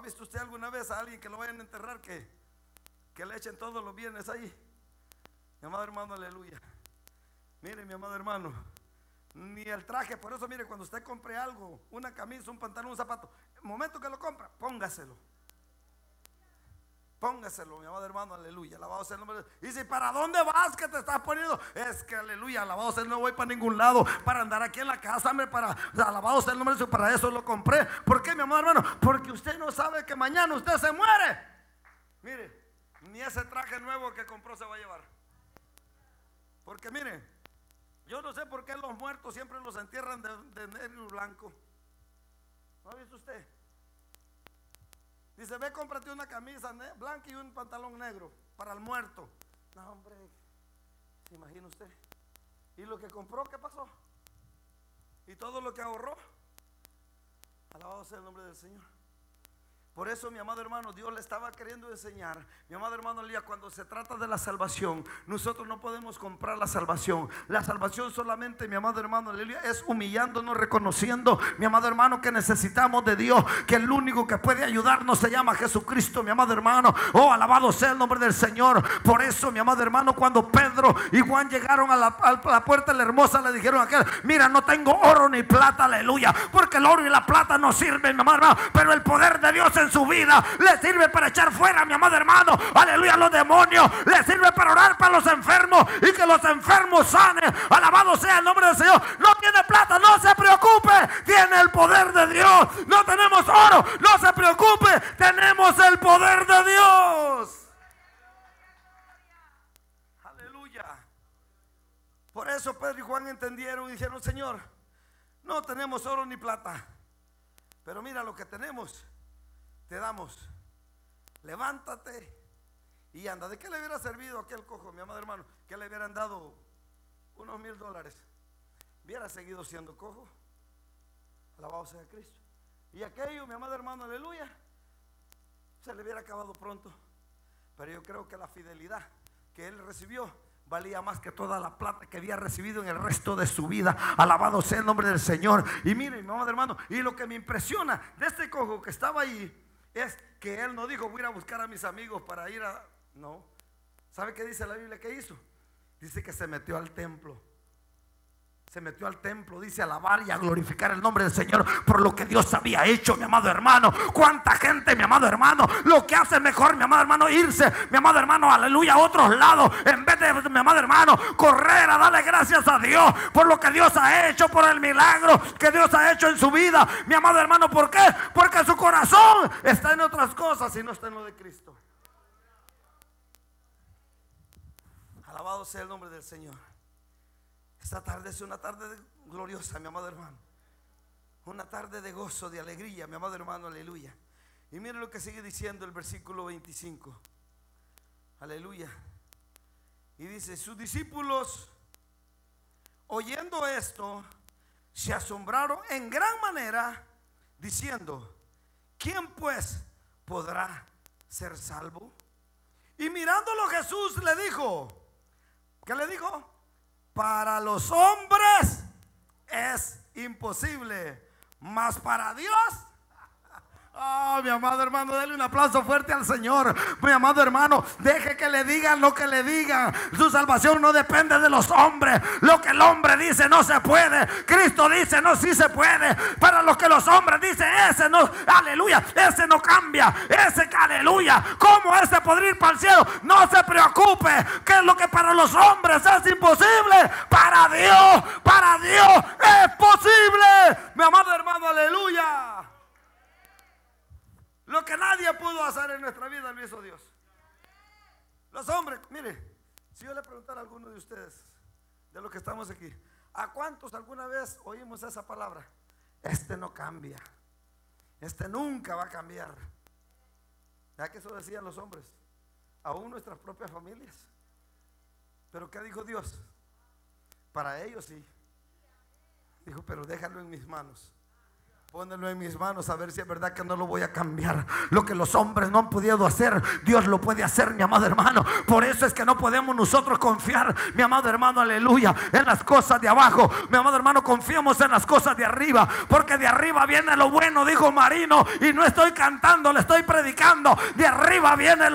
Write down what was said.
¿Ha visto usted alguna vez a alguien que lo vayan a enterrar que le echen todos los bienes ahí? Mi amado hermano, aleluya. Mire, mi amado hermano, ni el traje. Por eso mire, cuando usted compre algo, una camisa, un pantalón, un zapato, el momento que lo compra, póngaselo. Póngaselo, mi amado hermano, aleluya. Alabado sea el nombre de Dios. Y dice, ¿para dónde vas que te estás poniendo? Es que aleluya, alabado sea, no voy para ningún lado para andar aquí en la casa, hombre, alabado sea el nombre de Dios, para eso lo compré. ¿Por qué, mi amado hermano? Porque usted no sabe que mañana usted se muere. Mire, ni ese traje nuevo que compró se va a llevar. Porque mire, yo no sé por qué los muertos siempre los entierran de negro y blanco. ¿No ha visto usted? Dice, ve, cómprate una camisa blanca y un pantalón negro para el muerto. No, hombre, ¿se imagina usted? ¿Y lo que compró, qué pasó? ¿Y todo lo que ahorró? Alabado sea el nombre del Señor. Por eso, mi amado hermano, Dios le estaba queriendo enseñar, mi amado hermano Elías, cuando se trata de la salvación, nosotros no podemos comprar la salvación. La salvación solamente, mi amado hermano Elías, es humillándonos, reconociendo, mi amado hermano, que necesitamos de Dios, que el único que puede ayudarnos se llama Jesucristo, mi amado hermano. Oh, alabado sea el nombre del Señor. Por eso, mi amado hermano, cuando Pedro y Juan llegaron a la puerta de la hermosa, le dijeron a aquel, mira, no tengo oro ni plata, aleluya, porque el oro y la plata no sirven, mi amado hermano, pero el poder de Dios en su vida le sirve para echar fuera, mi amado hermano, aleluya, los demonios. Le sirve para orar para los enfermos y que los enfermos sanen. Alabado sea el nombre del Señor. No tiene plata, no se preocupe, tiene el poder de Dios. No tenemos oro, no se preocupe, tenemos el poder de Dios. Aleluya. Por eso Pedro y Juan entendieron y dijeron, Señor, no tenemos oro ni plata, pero mira lo que tenemos, te damos. Levántate y anda. ¿De qué le hubiera servido a aquel cojo, mi amado hermano, que le hubieran dado unos $1000? Hubiera seguido siendo cojo. Alabado sea Cristo. Y aquello, mi amado hermano, aleluya, se le hubiera acabado pronto. Pero yo creo que la fidelidad que él recibió valía más que toda la plata que había recibido en el resto de su vida. Alabado sea el nombre del Señor. Y miren, mi amado hermano, y lo que me impresiona de este cojo que estaba ahí es que él no dijo, voy a ir a buscar a mis amigos para ir a... No. ¿Sabe qué dice la Biblia que hizo? Dice que se metió al templo. Se metió al templo, dice, a alabar y a glorificar el nombre del Señor por lo que Dios había hecho, mi amado hermano. Cuánta gente, mi amado hermano, lo que hace mejor, mi amado hermano, irse, mi amado hermano, aleluya, a otros lados, en vez de, mi amado hermano, correr a darle gracias a Dios por lo que Dios ha hecho, por el milagro que Dios ha hecho en su vida, mi amado hermano. ¿Por qué? Porque su corazón está en otras cosas y no está en lo de Cristo. Alabado sea el nombre del Señor. Esta tarde es una tarde gloriosa, mi amado hermano. Una tarde de gozo, de alegría, mi amado hermano, aleluya. Y miren lo que sigue diciendo el versículo 25. Aleluya. Y dice, sus discípulos, oyendo esto, se asombraron en gran manera, diciendo, ¿quién pues podrá ser salvo? Y mirándolo Jesús le dijo, ¿qué le dijo? Para los hombres es imposible, mas para Dios. Oh, mi amado hermano, denle un aplauso fuerte al Señor. Mi amado hermano, deje que le digan lo que le digan. Su salvación no depende de los hombres. Lo que el hombre dice no se puede. Cristo dice no, sí se puede. Para lo que los hombres dicen, ese no, aleluya, ese no cambia. Ese, aleluya, ¿cómo ese podría ir para el cielo? No se preocupe, que es lo que para los hombres es imposible, para Dios es posible. Mi amado hermano, aleluya. Lo que nadie pudo hacer en nuestra vida lo hizo Dios. Los hombres, mire, si yo le preguntara a alguno de ustedes, de los que estamos aquí, ¿a cuántos alguna vez oímos esa palabra? Este no cambia, este nunca va a cambiar. ¿Ya que eso decían los hombres? Aún nuestras propias familias. Pero ¿qué dijo Dios? Para ellos sí. Dijo, pero déjalo en mis manos. Pónelo en mis manos a ver si es verdad que no lo voy a cambiar. Lo que los hombres no han podido hacer, Dios lo puede hacer, mi amado hermano. Por eso es que no podemos nosotros confiar, mi amado hermano, aleluya, en las cosas de abajo. Mi amado hermano, confiemos en las cosas de arriba, porque de arriba viene lo bueno, dijo Marino. Y no estoy cantando, le estoy predicando. De arriba viene lo